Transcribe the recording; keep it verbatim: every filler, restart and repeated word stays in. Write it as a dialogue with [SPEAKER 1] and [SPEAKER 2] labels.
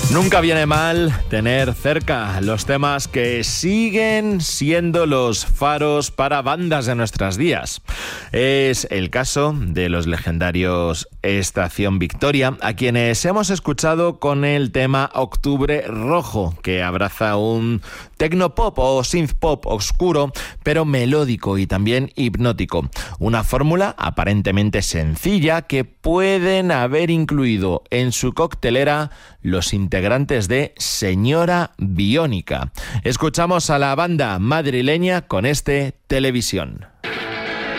[SPEAKER 1] Nunca viene mal tener cerca los temas que siguen siendo los faros para bandas de nuestros días. Es el caso de los legendarios Estación Victoria, a quienes hemos escuchado con el tema Octubre Rojo, que abraza un tecnopop o synthpop oscuro, pero melódico y también hipnótico. Una fórmula aparentemente sencilla que pueden haber incluido en su coctelera los integrantes de Señora Biónica. Escuchamos a la banda madrileña con este Televisión.